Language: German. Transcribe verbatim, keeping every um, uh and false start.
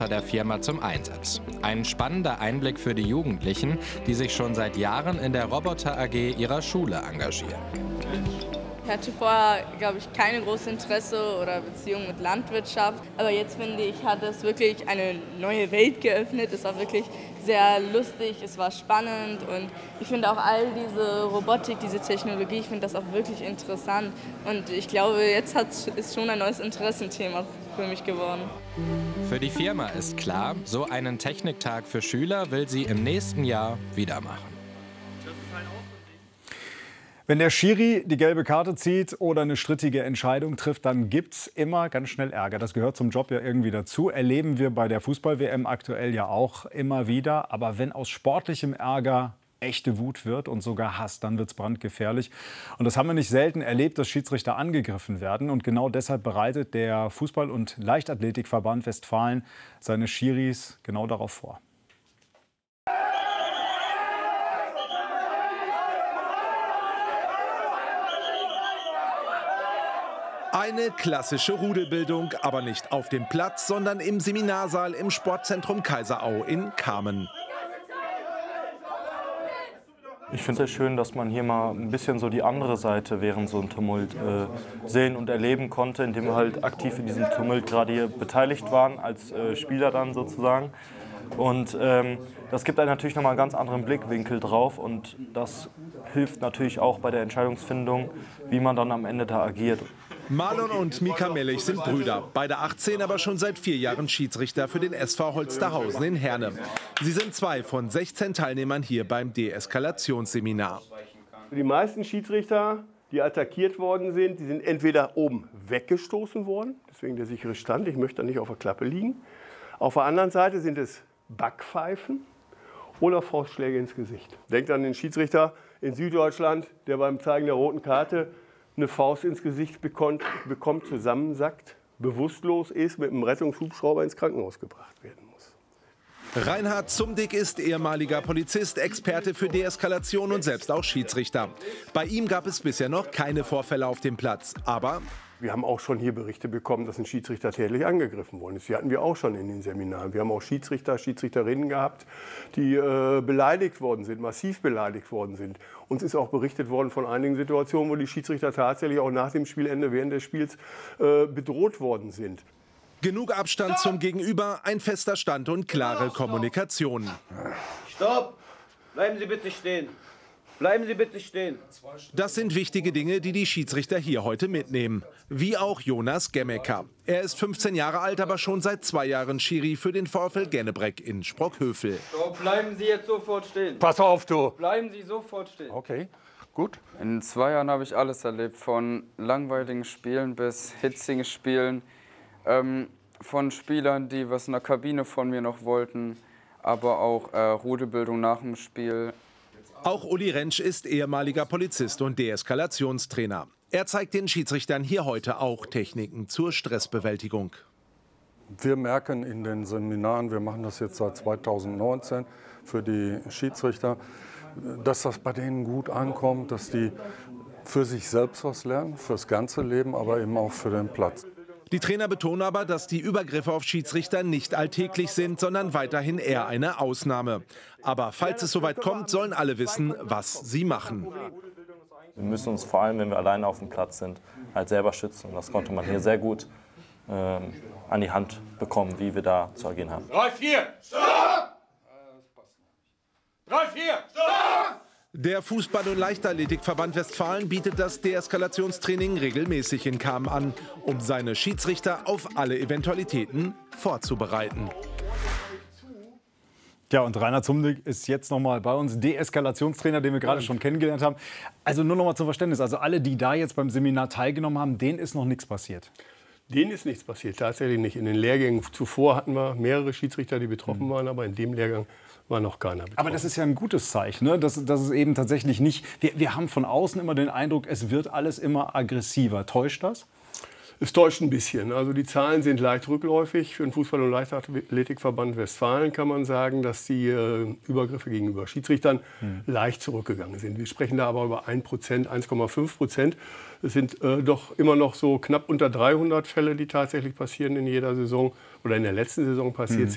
der Firma zum Einsatz. Ein spannender Einblick für die Jugendlichen, die sich schon seit Jahren in der Roboter A G ihrer Schule engagieren. Ich hatte vorher, glaube ich, keine große Interesse oder Beziehung mit Landwirtschaft. Aber jetzt finde ich, hat es wirklich eine neue Welt geöffnet. Es war wirklich sehr lustig, es war spannend und ich finde auch all diese Robotik, diese Technologie, ich finde das auch wirklich interessant. Und ich glaube, jetzt hat, ist schon ein neues Interessenthema für mich geworden. Für die Firma ist klar, so einen Techniktag für Schüler will sie im nächsten Jahr wieder machen. Wenn der Schiri die gelbe Karte zieht oder eine strittige Entscheidung trifft, dann gibt es immer ganz schnell Ärger. Das gehört zum Job ja irgendwie dazu. Erleben wir bei der Fußball-W M aktuell ja auch immer wieder. Aber wenn aus sportlichem Ärger echte Wut wird und sogar Hass, dann wird es brandgefährlich. Und das haben wir nicht selten erlebt, dass Schiedsrichter angegriffen werden. Und genau deshalb bereitet der Fußball- und Leichtathletikverband Westfalen seine Schiris genau darauf vor. Eine klassische Rudelbildung, aber nicht auf dem Platz, sondern im Seminarsaal im Sportzentrum Kaiserau in Kamen. Ich finde es sehr schön, dass man hier mal ein bisschen so die andere Seite während so einem Tumult äh, sehen und erleben konnte, indem wir halt aktiv in diesem Tumult gerade hier beteiligt waren, als äh, Spieler dann sozusagen. Und ähm, das gibt einem natürlich nochmal einen ganz anderen Blickwinkel drauf und das hilft natürlich auch bei der Entscheidungsfindung, wie man dann am Ende da agiert. Marlon und Mika Mellich sind Brüder, beide achtzehn, aber schon seit vier Jahren Schiedsrichter für den S V Holsterhausen in Herne. Sie sind zwei von sechzehn Teilnehmern hier beim Deeskalationsseminar. Die meisten Schiedsrichter, die attackiert worden sind, die sind entweder oben weggestoßen worden, deswegen der sichere Stand, ich möchte da nicht auf der Klappe liegen. Auf der anderen Seite sind es Backpfeifen oder Faustschläge ins Gesicht. Denkt an den Schiedsrichter in Süddeutschland, der beim Zeigen der roten Karte eine Faust ins Gesicht bekommt, bekommt, zusammensackt, bewusstlos ist, mit einem Rettungshubschrauber ins Krankenhaus gebracht werden muss. Reinhard Zumdick ist ehemaliger Polizist, Experte für Deeskalation und selbst auch Schiedsrichter. Bei ihm gab es bisher noch keine Vorfälle auf dem Platz, aber wir haben auch schon hier Berichte bekommen, dass ein Schiedsrichter tätlich angegriffen worden ist. Die hatten wir auch schon in den Seminaren. Wir haben auch Schiedsrichter, Schiedsrichterinnen gehabt, die äh, beleidigt worden sind, massiv beleidigt worden sind. Uns ist auch berichtet worden von einigen Situationen, wo die Schiedsrichter tatsächlich auch nach dem Spielende, während des Spiels äh, bedroht worden sind. Genug Abstand zum Gegenüber, ein fester Stand und klare Kommunikation. Stopp! Bleiben Sie bitte stehen. Bleiben Sie bitte stehen. Das sind wichtige Dinge, die die Schiedsrichter hier heute mitnehmen. Wie auch Jonas Gemmecker. Er ist fünfzehn Jahre alt, aber schon seit zwei Jahren Schiri für den VfL Gennebreck in Sprockhövel. So, bleiben Sie jetzt sofort stehen. Pass auf, du. Bleiben Sie sofort stehen. Okay, gut. In zwei Jahren habe ich alles erlebt, von langweiligen Spielen bis hitzigen Spielen. Ähm, von Spielern, die was in der Kabine von mir noch wollten, aber auch äh, Rudelbildung nach dem Spiel. Auch Uli Rentsch ist ehemaliger Polizist und Deeskalationstrainer. Er zeigt den Schiedsrichtern hier heute auch Techniken zur Stressbewältigung. Wir merken in den Seminaren, wir machen das jetzt seit zweitausendneunzehn für die Schiedsrichter, dass das bei denen gut ankommt, dass die für sich selbst was lernen, fürs ganze Leben, aber eben auch für den Platz. Die Trainer betonen aber, dass die Übergriffe auf Schiedsrichter nicht alltäglich sind, sondern weiterhin eher eine Ausnahme. Aber falls es soweit kommt, sollen alle wissen, was sie machen. Wir müssen uns vor allem, wenn wir alleine auf dem Platz sind, halt selber schützen. Und das konnte man hier sehr gut ähm, an die Hand bekommen, wie wir da zu agieren haben. drei vier, Stopp! drei vier, Stopp! Der Fußball- und Leichtathletikverband Westfalen bietet das Deeskalationstraining regelmäßig in Kamen an, um seine Schiedsrichter auf alle Eventualitäten vorzubereiten. Ja, und Reinhard Zumdick ist jetzt noch mal bei uns, Deeskalationstrainer, den wir gerade schon kennengelernt haben. Also nur noch mal zum Verständnis, also alle, die da jetzt beim Seminar teilgenommen haben, denen ist noch nichts passiert? Denen ist nichts passiert, tatsächlich nicht. In den Lehrgängen zuvor hatten wir mehrere Schiedsrichter, die betroffen waren, aber in dem Lehrgang war noch keiner betroffen. Aber das ist ja ein gutes Zeichen, ne? dass, dass es eben tatsächlich nicht, wir, wir haben von außen immer den Eindruck, es wird alles immer aggressiver. Täuscht das? Es täuscht ein bisschen. Also die Zahlen sind leicht rückläufig. Für den Fußball- und Leichtathletikverband Westfalen kann man sagen, dass die äh, Übergriffe gegenüber Schiedsrichtern hm. leicht zurückgegangen sind. Wir sprechen da aber über ein Prozent, eins Komma fünf Prozent. Es sind äh, doch immer noch so knapp unter dreihundert Fälle, die tatsächlich passieren in jeder Saison oder in der letzten Saison passiert sind.